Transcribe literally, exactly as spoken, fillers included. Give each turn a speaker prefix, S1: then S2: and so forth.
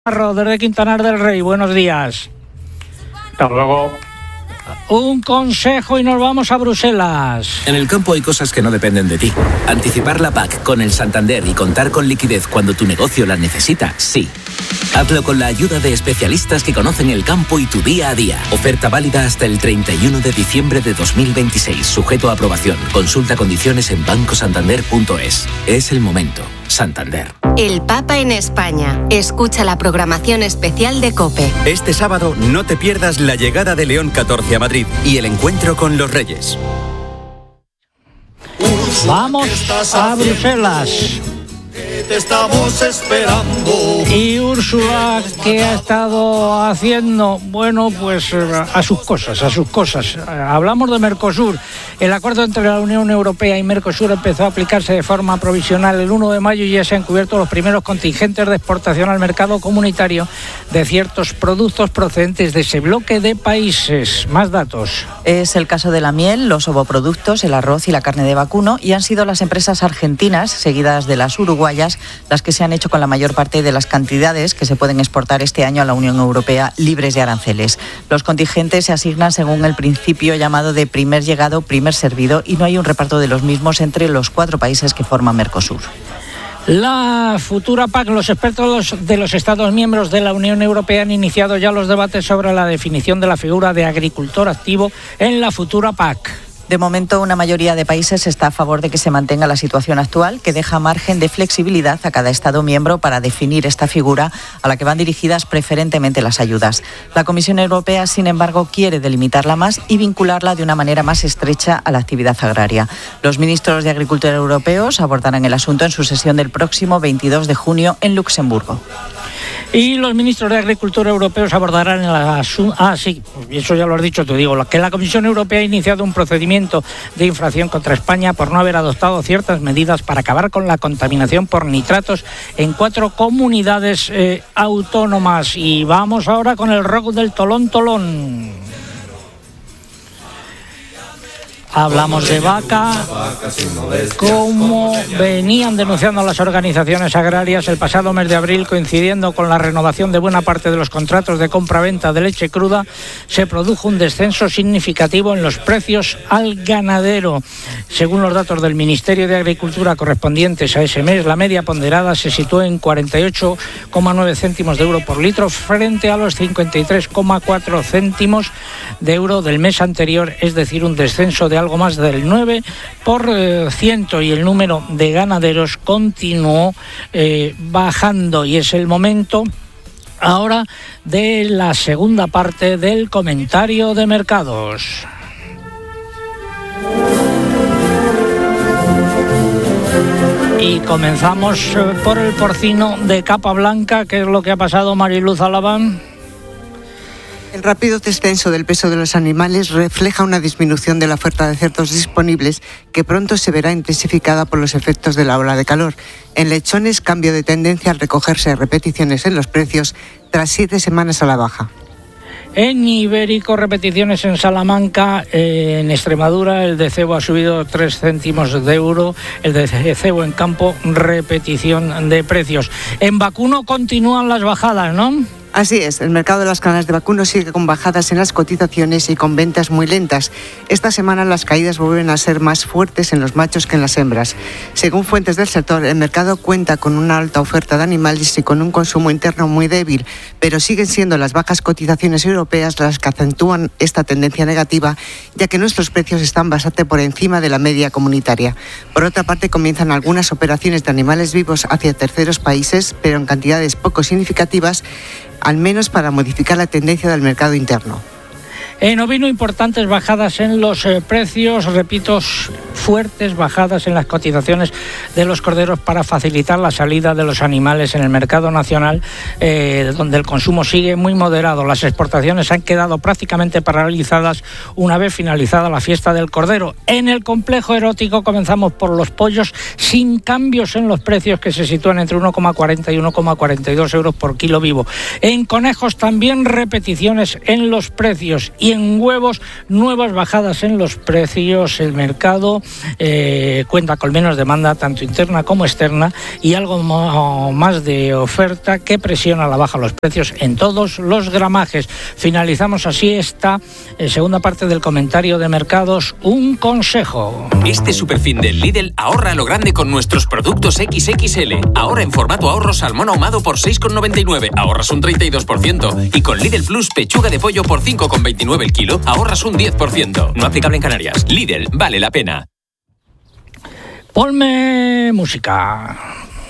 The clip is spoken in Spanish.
S1: Desde Quintanar del Rey, buenos días.
S2: Hasta luego.
S1: Un consejo y nos vamos a Bruselas.
S3: En el campo hay cosas que no dependen de ti. Anticipar la P A C con el Santander y contar con liquidez cuando tu negocio la necesita, sí. Hazlo con la ayuda de especialistas que conocen el campo y tu día a día. Oferta válida hasta el treinta y uno de diciembre de dos mil veintiséis. Sujeto a aprobación. Consulta condiciones en banco santander punto es. Es el momento. Santander.
S4: El Papa en España. Escucha la programación especial de COPE.
S5: Este sábado no te pierdas la llegada de León catorce a Madrid y el encuentro con los Reyes.
S1: Vamos a Bruselas.
S6: Te estamos esperando.
S1: Y Úrsula, ¿qué ha estado haciendo? Bueno, pues a sus cosas, a sus cosas. Hablamos de Mercosur. El acuerdo entre la Unión Europea y Mercosur empezó a aplicarse de forma provisional el uno de mayo y ya se han cubierto los primeros contingentes de exportación al mercado comunitario de ciertos productos procedentes de ese bloque de países. Más datos.
S7: Es el caso de la miel, los ovoproductos, el arroz y la carne de vacuno, y han sido las empresas argentinas, seguidas de las uruguayas, las que se han hecho con la mayor parte de las cantidades que se pueden exportar este año a la Unión Europea libres de aranceles. Los contingentes se asignan según el principio llamado de primer llegado, primer servido, y no hay un reparto de los mismos entre los cuatro países que forman Mercosur.
S1: La futura P A C, los expertos de los Estados miembros de la Unión Europea han iniciado ya los debates sobre la definición de la figura de agricultor activo en la futura P A C.
S7: De momento, una mayoría de países está a favor de que se mantenga la situación actual, que deja margen de flexibilidad a cada Estado miembro para definir esta figura a la que van dirigidas preferentemente las ayudas. La Comisión Europea, sin embargo, quiere delimitarla más y vincularla de una manera más estrecha a la actividad agraria. Los ministros de Agricultura europeos abordarán el asunto en su sesión del próximo veintidós de junio en Luxemburgo.
S1: Y los ministros de Agricultura europeos abordarán el asunto. Ah, sí, eso ya lo has dicho, te digo, que la Comisión Europea ha iniciado un procedimiento de infracción contra España por no haber adoptado ciertas medidas para acabar con la contaminación por nitratos en cuatro comunidades eh, autónomas. Y vamos ahora con el rock del Tolón Tolón. Hablamos de vaca, como venían denunciando las organizaciones agrarias el pasado mes de abril, coincidiendo con la renovación de buena parte de los contratos de compra-venta de leche cruda, se produjo un descenso significativo en los precios al ganadero. Según los datos del Ministerio de Agricultura correspondientes a ese mes, la media ponderada se situó en cuarenta y ocho coma nueve céntimos de euro por litro frente a los cincuenta y tres coma cuatro céntimos de euro del mes anterior, es decir, un descenso de algo más del nueve por ciento, y el número de ganaderos continuó eh, bajando. Y es el momento ahora de la segunda parte del comentario de mercados. Y comenzamos por el porcino de capa blanca. ¿Qué es lo que ha pasado, Mariluz Alabán?
S8: El rápido descenso del peso de los animales refleja una disminución de la oferta de cerdos disponibles que pronto se verá intensificada por los efectos de la ola de calor. En lechones, cambio de tendencia al recogerse repeticiones en los precios tras siete semanas a la baja.
S1: En ibérico, repeticiones en Salamanca. Eh, en Extremadura el de cebo ha subido tres céntimos de euro. El de cebo en campo, repetición de precios. En vacuno continúan las bajadas, ¿no?
S8: Así es, el mercado de las carnes de vacuno sigue con bajadas en las cotizaciones y con ventas muy lentas. Esta semana las caídas vuelven a ser más fuertes en los machos que en las hembras. Según fuentes del sector, el mercado cuenta con una alta oferta de animales y con un consumo interno muy débil, pero siguen siendo las bajas cotizaciones europeas las que acentúan esta tendencia negativa, ya que nuestros precios están bastante por encima de la media comunitaria. Por otra parte, comienzan algunas operaciones de animales vivos hacia terceros países, pero en cantidades poco significativas, al menos para modificar la tendencia del mercado interno.
S1: En ovino, importantes bajadas en los eh, precios, repito, fuertes bajadas en las cotizaciones de los corderos para facilitar la salida de los animales en el mercado nacional, eh, donde el consumo sigue muy moderado. Las exportaciones han quedado prácticamente paralizadas una vez finalizada la fiesta del cordero. En el complejo erótico comenzamos por los pollos, sin cambios en los precios, que se sitúan entre uno coma cuarenta y uno coma cuarenta y dos euros por kilo vivo. En conejos también repeticiones en los precios. Y Y en huevos, nuevas bajadas en los precios. El mercado eh, cuenta con menos demanda, tanto interna como externa, y algo más de oferta que presiona a la baja los precios en todos los gramajes. Finalizamos así esta eh, segunda parte del comentario de mercados. Un consejo.
S3: Este superfin del Lidl ahorra a lo grande con nuestros productos equis equis ele. Ahora en formato ahorro salmón ahumado por seis con noventa y nueve, ahorras un treinta y dos por ciento. Y con Lidl Plus pechuga de pollo por cinco con veintinueve el kilo, ahorras un diez por ciento. No aplicable en Canarias. Lidl, vale la pena.
S1: Ponme música.